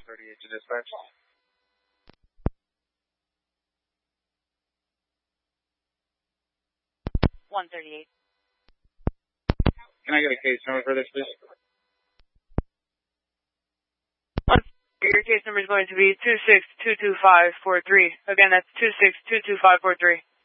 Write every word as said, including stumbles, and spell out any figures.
thirty-eight to dispatch. one thirty-eight. Can I get a case number for this, please? Your case number is going to be two six two two five four three. Again, that's two six two two five four three.